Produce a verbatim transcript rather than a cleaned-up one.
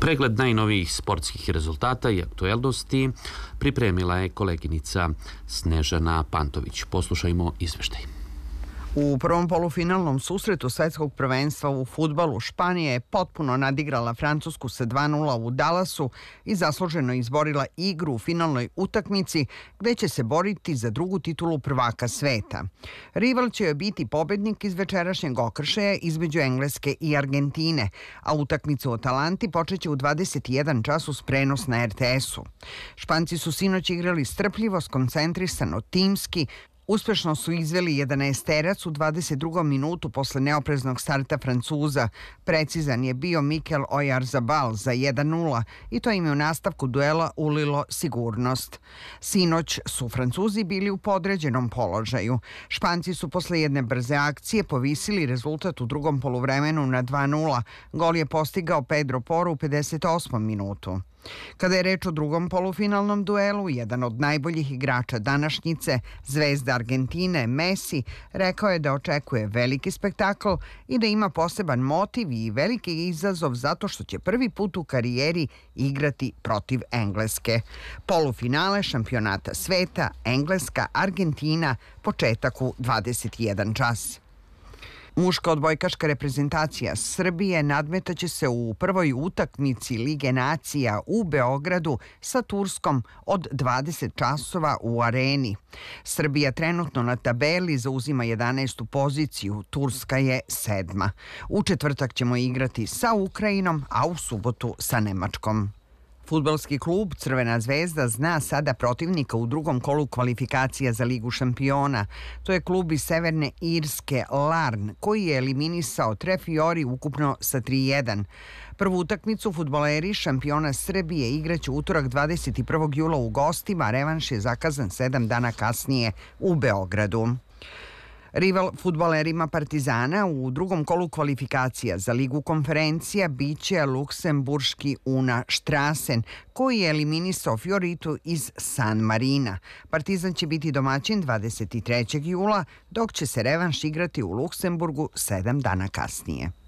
Pregled najnovijih sportskih rezultata i aktuelnosti pripremila je koleginica Snežana Pantović. Poslušajmo izveštaj. U prvom polufinalnom susretu svetskog prvenstva u fudbalu Španija je potpuno nadigrala Francusku sa dva nula u Dallasu i zasluženo izborila igru u finalnoj utakmici gde će se boriti za drugu titulu prvaka sveta. Rival će joj biti pobednik iz večerašnjeg okršaja između Engleske i Argentine, a utakmicu o Atalanti počeće u dvadeset jedan čas uz prenos na er te esu. Španci su sinoć igrali strpljivo, skoncentrisano, timski. Uspešno su izveli jedanaesterac u dvadeset drugom minutu posle neopreznog starta Francuza. Precizan je bio Mikel Oyarzabal za jedan nula i to im je u nastavku duela ulilo sigurnost. Sinoć su Francuzi bili u podređenom položaju. Španci su posle jedne brze akcije povisili rezultat u drugom poluvremenu na dva nula. Gol je postigao Pedro Porro u pedeset osmom minutu. Kada je reč o drugom polufinalnom duelu, jedan od najboljih igrača današnjice, zvezda Argentine Messi, rekao je da očekuje veliki spektakl i da ima poseban motiv i veliki izazov zato što će prvi put u karijeri igrati protiv Engleske. Polufinale šampionata sveta, Engleska, Argentina, početak u dvadeset jedan čas. Muška odbojkaška reprezentacija Srbije nadmetaće se u prvoj utakmici Lige nacija u Beogradu sa Turskom od dvadeset časova u Areni. Srbija trenutno na tabeli zauzima jedanaestu poziciju, Turska je sedma. U četvrtak ćemo igrati sa Ukrajinom, a u subotu sa Nemačkom. Fudbalski klub Crvena zvezda zna sada protivnika u drugom kolu kvalifikacija za Ligu šampiona. To je klub iz Severne Irske Larn, koji je eliminisao Tre Fiori ukupno sa tri jedan. Prvu utakmicu fudbaleri šampiona Srbije igraće utorak dvadeset prvog jula u gostima, a revanš je zakazan sedam dana kasnije u Beogradu. Rival fudbalerima Partizana u drugom kolu kvalifikacija za Ligu konferencija biće luksemburški Una Strassen, koji je eliminisao Fioritu iz San Marina. Partizan će biti domaćin dvadeset trećeg jula, dok će se revanš igrati u Luksemburgu sedam dana kasnije.